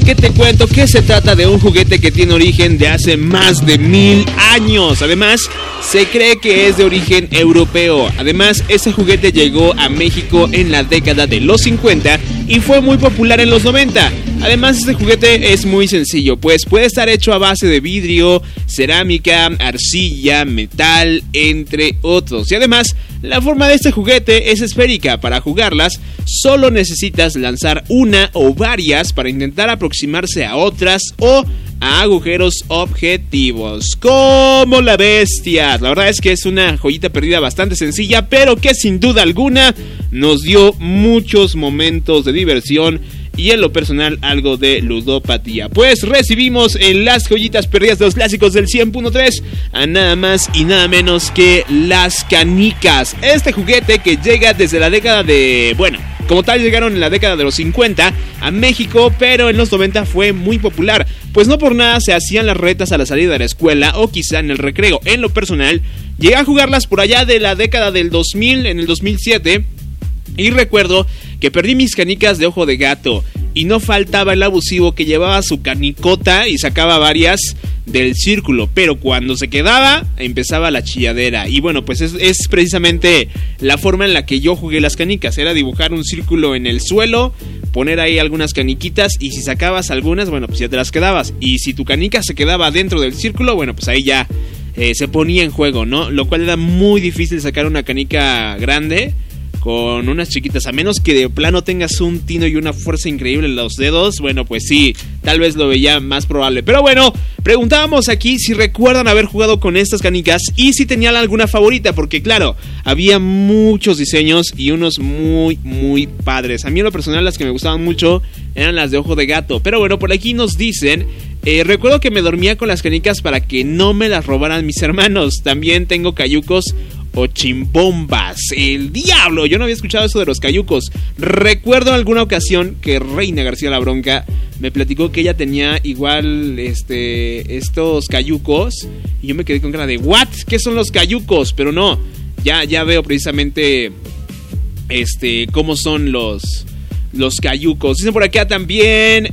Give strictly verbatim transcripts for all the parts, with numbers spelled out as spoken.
¿qué te cuento? Que se trata de un juguete que tiene origen de hace más de mil años. Además, se cree que es de origen europeo. Además, ese juguete llegó a México en la década de los cincuenta y fue muy popular en los noventa. Además, este juguete es muy sencillo, pues puede estar hecho a base de vidrio, cerámica, arcilla, metal, entre otros. Y además, la forma de este juguete es esférica. Para jugarlas, solo necesitas lanzar una o varias para intentar aproximarse a otras o a agujeros objetivos. ¡Como la bestia! La verdad es que es una joyita perdida bastante sencilla, pero que sin duda alguna nos dio muchos momentos de diversión y en lo personal algo de ludopatía. Pues recibimos en las joyitas perdidas de los clásicos del cien punto tres a nada más y nada menos que las canicas. Este juguete que llega desde la década de... bueno, como tal llegaron en la década de los cincuenta a México, pero en los noventa fue muy popular. Pues no por nada se hacían las retas a la salida de la escuela o quizá en el recreo. En lo personal, llegué a jugarlas por allá de la década del dos mil, en el dos mil siete... y recuerdo que perdí mis canicas de ojo de gato y no faltaba el abusivo que llevaba su canicota y sacaba varias del círculo, pero cuando se quedaba empezaba la chilladera. Y bueno, pues es, es precisamente la forma en la que yo jugué las canicas, era dibujar un círculo en el suelo, poner ahí algunas caniquitas y si sacabas algunas, bueno, pues ya te las quedabas. Y si tu canica se quedaba dentro del círculo, bueno, pues ahí ya eh, se ponía en juego, ¿no? Lo cual era muy difícil sacar una canica grande con unas chiquitas, a menos que de plano tengas un tino y una fuerza increíble en los dedos. Bueno, pues sí, tal vez lo veía más probable. Pero bueno, preguntábamos aquí si recuerdan haber jugado con estas canicas y si tenían alguna favorita, porque claro, había muchos diseños y unos muy, muy padres. A mí en lo personal las que me gustaban mucho eran las de ojo de gato. Pero bueno, por aquí nos dicen... Eh, recuerdo que me dormía con las canicas para que no me las robaran mis hermanos. También tengo cayucos o chimbombas. ¡El diablo! Yo no había escuchado eso de los cayucos. Recuerdo en alguna ocasión que Reina García La Bronca me platicó que ella tenía igual este estos cayucos y yo me quedé con cara de ¿what? ¿Qué son los cayucos? Pero no, ya, ya veo precisamente este cómo son los... los cayucos. Dicen por acá también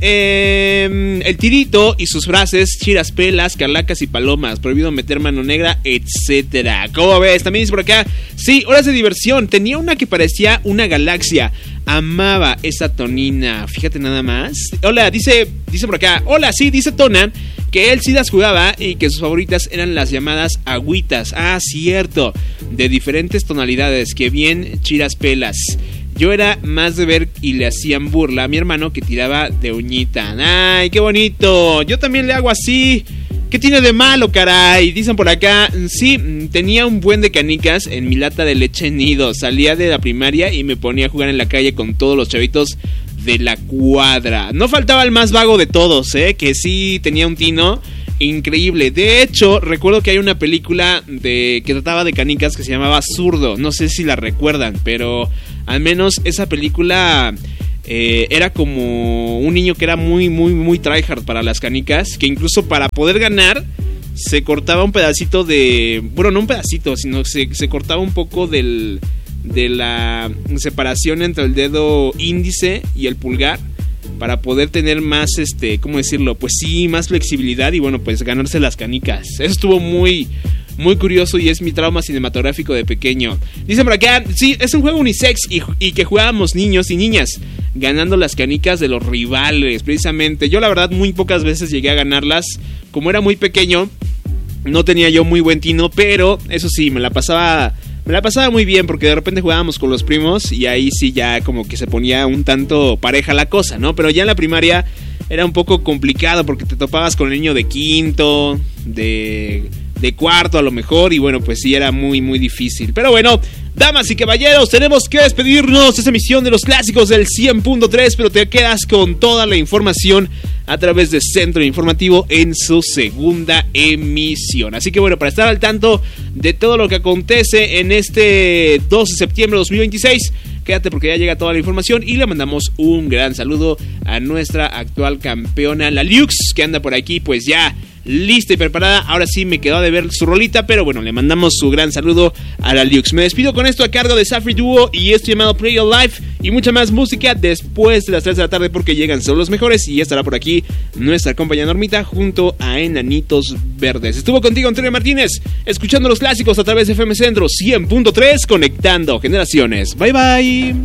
eh, el tirito y sus frases: chiras, pelas, carlacas y palomas, prohibido meter mano negra, etcétera. ¿Cómo ves? También dice por acá: sí, horas de diversión. Tenía una que parecía una galaxia. Amaba esa tonina. Fíjate nada más. Hola, dice, dice por acá. Hola, sí, dice Tona que él sí las jugaba y que sus favoritas eran las llamadas agüitas. Ah, cierto. De diferentes tonalidades. Que bien chiras, pelas. Yo era más de ver y le hacían burla a mi hermano que tiraba de uñita. ¡Ay, qué bonito! Yo también le hago así. ¿Qué tiene de malo, caray? Dicen por acá, sí, tenía un buen de canicas en mi lata de leche nido. Salía de la primaria y me ponía a jugar en la calle con todos los chavitos de la cuadra. No faltaba el más vago de todos, ¿eh? Que sí tenía un tino increíble. De hecho, recuerdo que hay una película de que trataba de canicas que se llamaba Zurdo. No sé si la recuerdan, pero... al menos esa película eh, era como un niño que era muy, muy, muy tryhard para las canicas, que incluso para poder ganar se cortaba un pedacito de... bueno, no un pedacito, sino se, se cortaba un poco del, de la separación entre el dedo índice y el pulgar para poder tener más, este, ¿cómo decirlo? Pues sí, más flexibilidad y bueno, pues ganarse las canicas. Eso estuvo muy... muy curioso y es mi trauma cinematográfico de pequeño. Dicen por acá, sí, es un juego unisex y, y que jugábamos niños y niñas ganando las canicas de los rivales, precisamente. Yo la verdad muy pocas veces llegué a ganarlas. Como era muy pequeño, no tenía yo muy buen tino, pero eso sí, me la pasaba... me la pasaba muy bien porque de repente jugábamos con los primos y ahí sí ya como que se ponía un tanto pareja la cosa, ¿no? Pero ya en la primaria era un poco complicado porque te topabas con el niño de quinto, de... de cuarto a lo mejor y bueno, pues sí era muy muy difícil. Pero bueno, damas y caballeros, tenemos que despedirnos de esta emisión de los clásicos del cien punto tres, pero te quedas con toda la información a través de Centro Informativo en su segunda emisión. Así que bueno, para estar al tanto de todo lo que acontece en este doce de septiembre de dos mil veintiséis, quédate porque ya llega toda la información y le mandamos un gran saludo a nuestra actual campeona, la Lux, que anda por aquí pues ya lista y preparada. Ahora sí me quedó de ver su rolita, pero bueno, le mandamos su gran saludo a la Liux. Me despido con esto a cargo de Safri Duo y esto llamado Play Your Life y mucha más música después de las tres de la tarde porque llegan solo los mejores y ya estará por aquí nuestra compañera Normita junto a Enanitos Verdes. Estuvo contigo Antonio Martínez, escuchando los clásicos a través de F M Centro cien punto tres, conectando generaciones. Bye bye.